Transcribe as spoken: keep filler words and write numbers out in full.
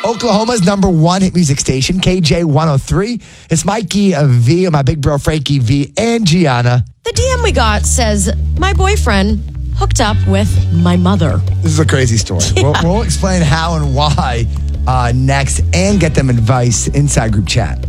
Oklahoma's number one hit music station, K J one oh three. It's Mikey uh, V and my big bro Frankie V and Gianna. The D M we got says, my boyfriend hooked up with my mother. This is a crazy story. Yeah. We'll, we'll explain how and why uh, next and get them advice inside group chat.